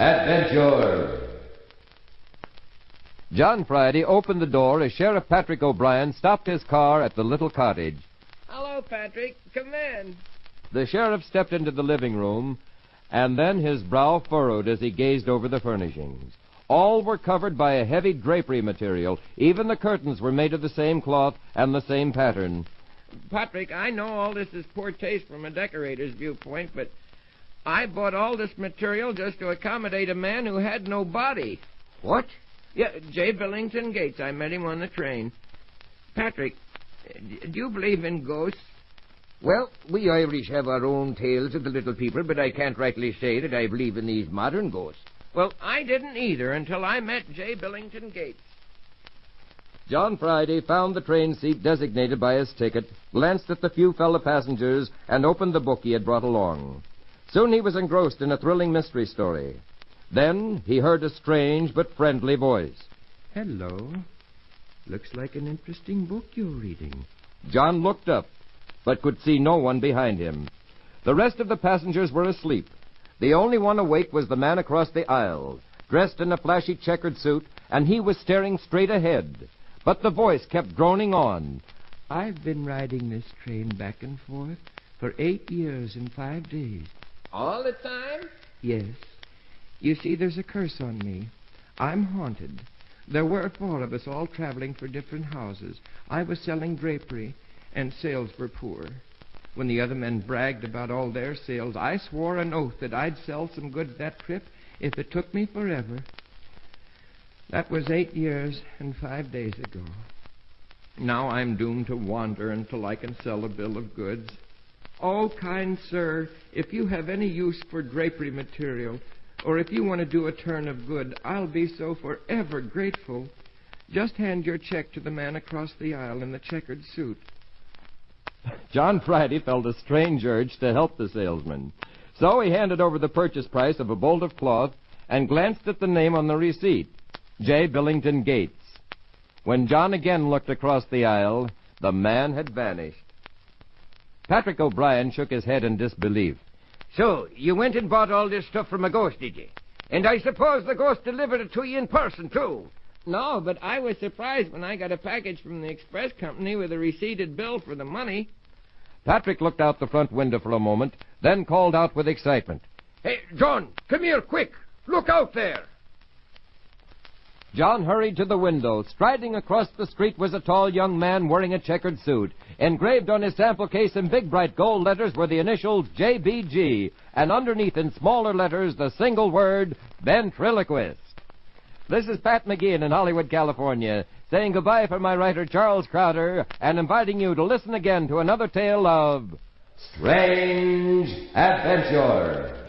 Adventure. John Friday opened the door as Sheriff Patrick O'Brien stopped his car at the little cottage. Hello, Patrick. Come in. The sheriff stepped into the living room, and then his brow furrowed as he gazed over the furnishings. All were covered by a heavy drapery material. Even the curtains were made of the same cloth and the same pattern. Patrick, I know all this is poor taste from a decorator's viewpoint, but I bought all this material just to accommodate a man who had no body. What? Yeah, J. Billington Gates. I met him on the train. Patrick, do you believe in ghosts? Well, we Irish have our own tales of the little people, but I can't rightly say that I believe in these modern ghosts. Well, I didn't either until I met J. Billington Gates. John Friday found the train seat designated by his ticket, glanced at the few fellow passengers, and opened the book he had brought along. Soon he was engrossed in a thrilling mystery story. Then he heard a strange but friendly voice. Hello. Looks like an interesting book you're reading. John looked up, but could see no one behind him. The rest of the passengers were asleep. The only one awake was the man across the aisle, dressed in a flashy checkered suit, and he was staring straight ahead. But the voice kept droning on. I've been riding this train back and forth for 8 years and 5 days. All the time? Yes. You see, there's a curse on me. I'm haunted. There were 4 of us all traveling for different houses. I was selling drapery, and sales were poor. When the other men bragged about all their sales, I swore an oath that I'd sell some goods that trip if it took me forever. That was 8 years and 5 days ago. Now I'm doomed to wander until I can sell a bill of goods. Oh, kind sir, if you have any use for drapery material, or if you want to do a turn of good, I'll be so forever grateful. Just hand your check to the man across the aisle in the checkered suit. John Friday felt a strange urge to help the salesman. So he handed over the purchase price of a bolt of cloth and glanced at the name on the receipt, J. Billington Gates. When John again looked across the aisle, the man had vanished. Patrick O'Brien shook his head in disbelief. So, you went and bought all this stuff from a ghost, did you? And I suppose the ghost delivered it to you in person, too. No, but I was surprised when I got a package from the express company with a receipted bill for the money. Patrick looked out the front window for a moment, then called out with excitement. Hey, John, come here, quick. Look out there. John hurried to the window. Striding across the street was a tall young man wearing a checkered suit. Engraved on his sample case in big bright gold letters were the initials JBG, and underneath in smaller letters the single word, ventriloquist. This is Pat McGeehan in Hollywood, California, saying goodbye for my writer Charles Crowder and inviting you to listen again to another tale of Strange Adventure.